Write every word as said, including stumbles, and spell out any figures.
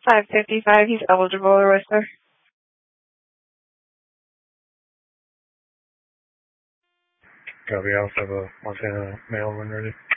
five fifty-five, he's eligible to Whistler. Copy, I'll have a Montana mail when ready.